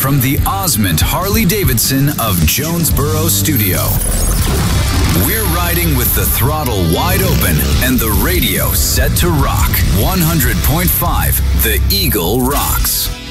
from the Osmond Harley-Davidson of Jonesboro Studio. We're riding with the throttle wide open and the radio set to rock. 100.5 The Eagle rocks.